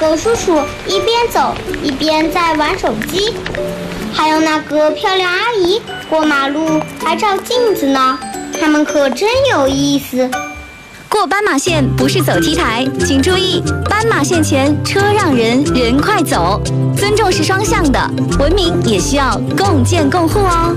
个叔叔一边走一边在玩手机，还有那个漂亮阿姨过马路还照镜子呢，他们可真有意思。 过斑马线不是走 T 台，请注意，斑马线前车让人，人快走。尊重是双向的，文明也需要共建共护哦。